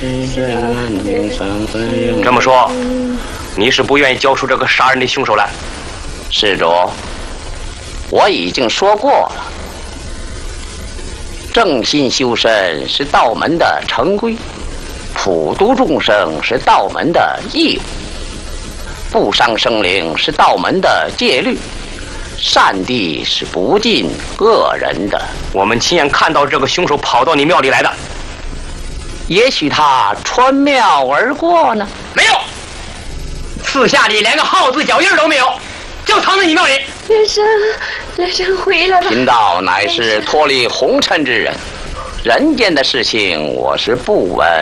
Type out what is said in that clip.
这么说，你是不愿意交出这个杀人的凶手来？ 施主，我已经说过了，正心修身是道门的成规，普度众生是道门的义务，不伤生灵是道门的戒律，善地是不尽恶人的。 我们亲眼看到这个凶手跑到你庙里来的， 也许他穿庙而过呢？ 没有，四下里连个号字脚印都没有，就藏在你庙里。 连生回来了。 贫道乃是脱离红尘之人，人间的事情我是不闻